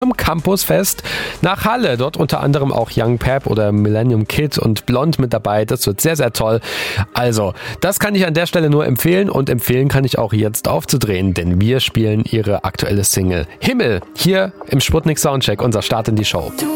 Campusfest nach Halle. Dort unter anderem auch Young Pep oder Millennium Kid und Blond mit dabei. Das wird sehr, sehr toll. Also, das kann ich an der Stelle nur empfehlen und empfehlen kann ich auch jetzt aufzudrehen, denn wir spielen ihre aktuelle Single Himmel hier im Sputnik Soundcheck, unser Start in die Show.